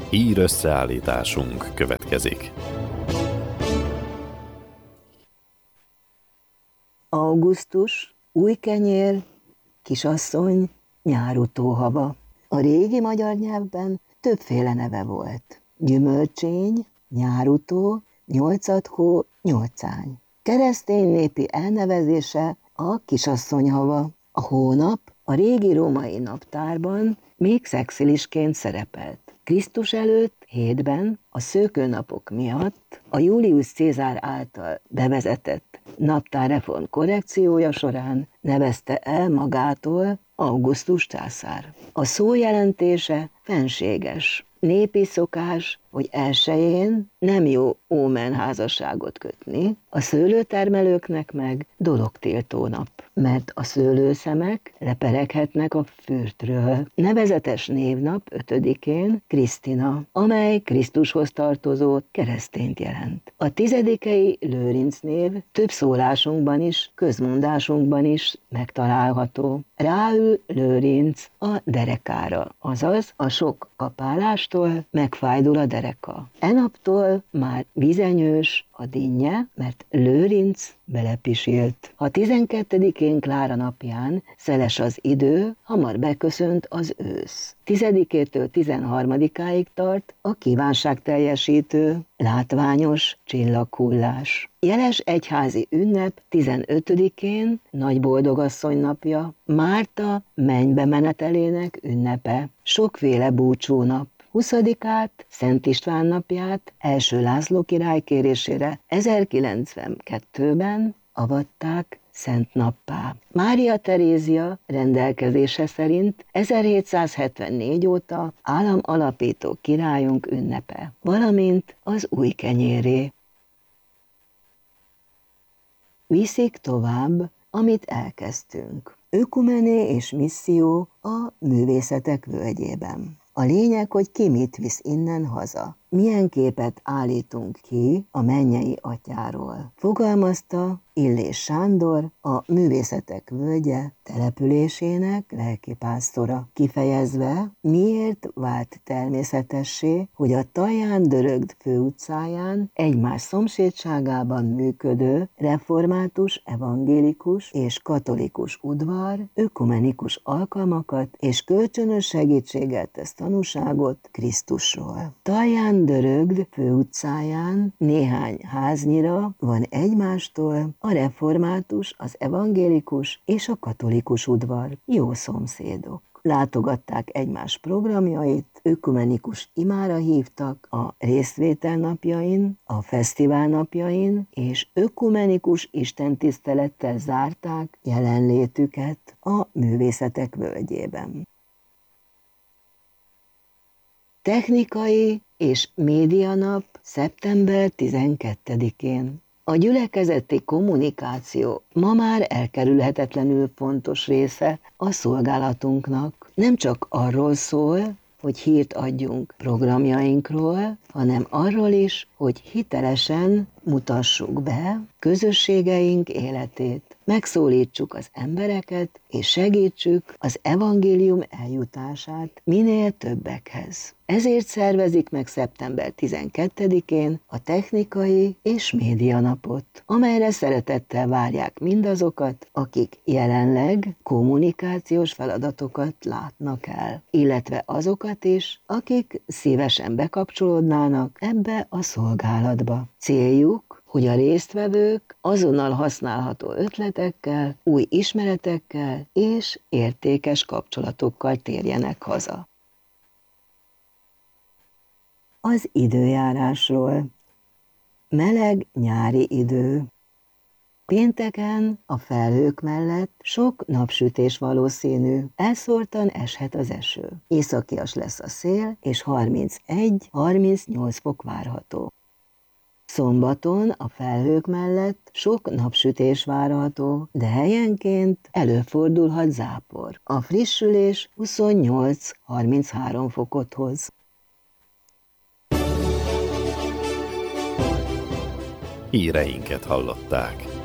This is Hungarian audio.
Hír összeállításunk következik. Augusztus, új kenyér, kisasszony, nyárutóhava. A régi magyar nyelvben többféle neve volt. Gyümölcsény, nyárutó, nyolcadhó, nyolcány. Keresztény népi elnevezése a kisasszonyhava. A hónap a régi római naptárban még szexilisként szerepelt. Krisztus előtt 7-ben a szőkőnapok miatt a Julius Cézár által bevezetett naptárreform korrekciója során nevezte el magától Augustus császár. A szó jelentése fenséges. Népi szokás, hogy 1-én nem jó ómen házasságot kötni, a szőlőtermelőknek meg dologtiltó nap, mert a szőlőszemek lepereghetnek a fürtről. Nevezetes névnap 5-én Krisztina, amely Krisztushoz tartozó keresztényt jelent. A 10-i Lőrinc név több szólásunkban is, közmondásunkban is megtalálható. Ráül Lőrinc a derekára, azaz a sok kapálástól megfájdul a dereka. Enaptól már vizenyős a dinnye, mert Lőrinc belepisilt. Ha 12-én Klára napján szeles az idő, hamar beköszönt az ősz. 10-től 13-áig tart a kívánságteljesítő, látványos csillaghullás. Jeles egyházi ünnep 15-én Nagy Boldogasszony napja, Márta mennybe menetelének ünnepe, sokféle búcsúnap. 20-át, Szent István napját első László király kérésére 1092-ben avatták szent nappá. Mária Terézia rendelkezése szerint 1774 óta államalapító királyunk ünnepe, valamint az új kenyéré. Viszik tovább, amit elkezdtünk. Ökumené és misszió a művészetek völgyében. A lényeg, hogy ki mit visz innen haza. Milyen képet állítunk ki a mennyei atyáról. Fogalmazta Illés Sándor, a Művészetek Völgye településének lelkipásztora, kifejezve, miért vált természetessé, hogy a Taján Dörögd főutcáján egymás szomszédságában működő református, evangélikus és katolikus udvar ökumenikus alkalmakat és kölcsönös segítséggel tesz tanúságot Krisztusról. Taján Dörögd főutcáján néhány háznyira van egymástól a református, az evangélikus és a katolikus udvar, jó szomszédok. Látogatták egymás programjait, ökumenikus imára hívtak a részvétel napjain, a fesztivál napjain, és ökumenikus istentisztelettel zárták jelenlétüket a Művészetek Völgyében. Technikai és médianap szeptember 12-én. A gyülekezeti kommunikáció ma már elkerülhetetlenül fontos része a szolgálatunknak. Nem csak arról szól, hogy hírt adjunk programjainkról, hanem arról is, hogy hitelesen mutassuk be közösségeink életét, megszólítsuk az embereket, és segítsük az evangélium eljutását minél többekhez. Ezért szervezik meg szeptember 12-én a technikai és médianapot, amelyre szeretettel várják mindazokat, akik jelenleg kommunikációs feladatokat látnak el, illetve azokat is, akik szívesen bekapcsolódnának ebbe a szolgálatba. Céljuk, hogy a résztvevők azonnal használható ötletekkel, új ismeretekkel és értékes kapcsolatokkal térjenek haza. Az időjárásról. Meleg nyári idő. Pénteken a felhők mellett sok napsütés valószínű, elszórtan eshet az eső. Északias lesz a szél, és 31-38 fok várható. Szombaton a felhők mellett sok napsütés várható, de helyenként előfordulhat zápor. A frissülés 28-33 fokot hoz. Híreinket hallották.